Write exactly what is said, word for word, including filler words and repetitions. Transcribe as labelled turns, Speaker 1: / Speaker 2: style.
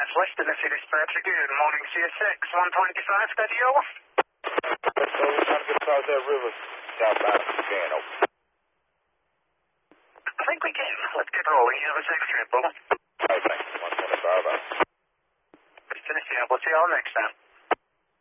Speaker 1: West in the city dispatcher. Good morning, C S six, one twenty-five, steady over.
Speaker 2: So we're trying to get across that river southbound of Channel.
Speaker 1: I think we can. Let's get rolling. You have a safe trip, over.
Speaker 2: All right, thanks. one twenty-five out.
Speaker 1: Tennessee, we'll see y'all next time.